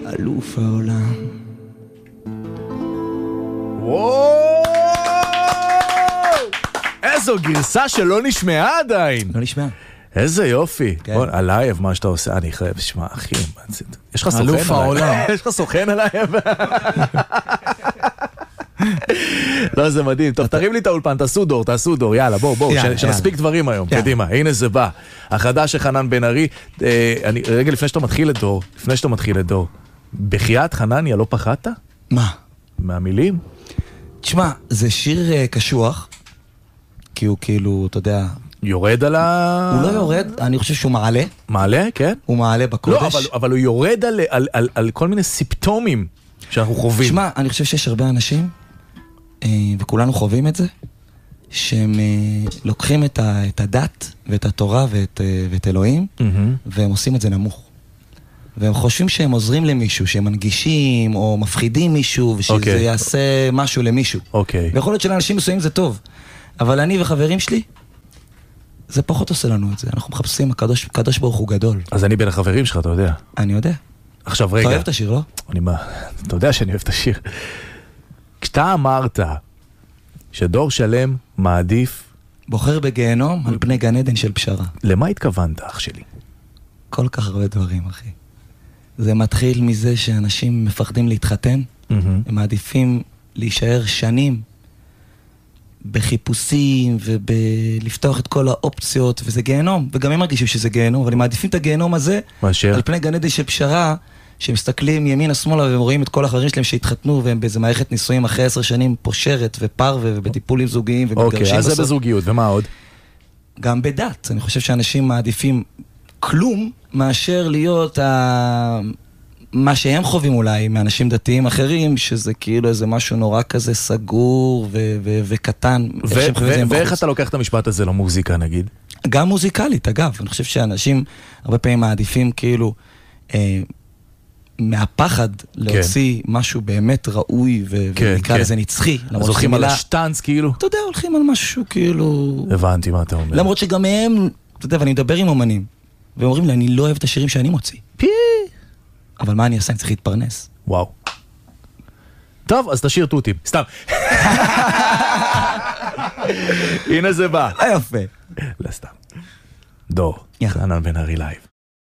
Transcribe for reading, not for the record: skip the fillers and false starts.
אלוף העולם. וואו! איזו גרסה שלא נשמעה עדיין. לא נשמע. איזה יופי. כן. בוא, הלייב, מה שאתה עושה, אני חייב, שמע, אחי, יש לך סוכן עליי? אלוף העולם. יש לך סוכן עליי? לא, זה מדהים. טוב, תרים לי את האולפן, תעשו דור, יאללה, בואו, שנספיק דברים היום. קדימה, הנה זה בא. החדש של חנן בן ארי. רגע, לפני שאתה מתחיל את דור, בחייאת חנניה, לא פחדת? מה? מהמילים? תשמע, זה שיר קשוח, כי הוא כאילו, אתה יודע... יורד על ה... הוא לא יורד, אני חושב שהוא מעלה. מעלה, כן? הוא מעלה בקודש. לא, אבל הוא יורד על כל מיני סיפטומים שאנחנו חווים. תשמע, אני חושב שיש הרבה אנשים, וכולנו חווים את זה, שהם לוקחים את הדת ואת התורה ואת אלוהים, והם עושים את זה נמוך. והם חושבים שהם עוזרים למישהו, שהם מנגישים או מפחידים מישהו, ושזה יעשה משהו למישהו. ויכול להיות שלאנשים מסוימים זה טוב. אבל אני וחברים שלי, זה פחות עושה לנו את זה. אנחנו מחפשים, הקדוש ברוך הוא גדול. אז אני בין החברים שלך, אתה יודע. אני יודע. עכשיו רגע. אתה אוהב את השיר, לא? אתה יודע שאני אוהב את השיר. כשאתה אמרת שדור שלם מעדיף... בוחר בגיהנום על פני גן עדן של פשרה. למה התכוונת, אח שלי? כל כך הרבה דברים, אחי. זה מתחיל מזה שאנשים מפחדים להתחתן, הם מעדיפים להישאר שנים בחיפושים ובלפתוח את כל האופציות, וזה גיהנום, וגם הם מרגישים שזה גיהנום, אבל הם מעדיפים את הגיהנום הזה על פני גן עדן של פשרה, שמסתכלים ימינה שמאלה והם רואים את כל החברים שלהם שהתחתנו, והם באיזה מערכת נישואים אחרי 10 שנים פושרת ופרווה ובטיפולים זוגיים ומתגרשים בסוף. אוקיי, אז זה בזוגיות, ומה עוד? גם בדת, אני חושב שאנשים מעדיפים כלום מאשר להיות מה שהם חווים אולי מאנשים דתיים אחרים, שזה כאילו איזה משהו נורא כזה סגור וקטן. ואיך אתה לוקח את המשפט הזה למוזיקה נגיד? גם מוזיקלית, אגב. אני חושב שאנשים הרבה פעמים מעדיפים כאילו מהפחד להוציא משהו באמת ראוי ונקרא לזה נצחי. אז הולכים על השטנץ כאילו? אתה יודע, הולכים על משהו כאילו... הבנתי מה אתה אומר. למרות שגם הם, אתה יודע, ואני מדבר עם אומנים, והם אומרים לי, אני לא אוהב את השירים שאני מוציא. אבל מה אני עושה? אני צריך להתפרנס. וואו. טוב, אז תשאיר תותים. סתם. הנה זה בא. יפה. לא סתם. דור. חנן בן ארי לייב.